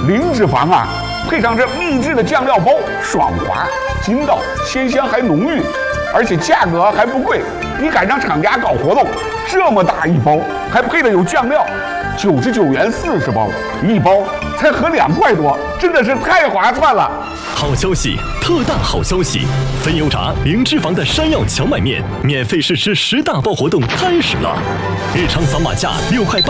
零脂肪啊，配上这秘制的酱料包，爽滑、筋道、鲜香还浓郁，而且价格还不贵。你赶上厂家搞活动，这么大一包，还配的有酱料，99元40包，一包才合2块多，真的是太划算了。 好消息，特大好消息！分油炸零脂肪的山药荞麦面免费试吃10大包活动开始了，日常扫码价6块8。